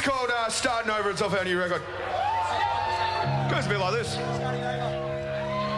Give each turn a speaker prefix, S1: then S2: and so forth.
S1: called Starting Over. It's off our new record. Goes a bit like this.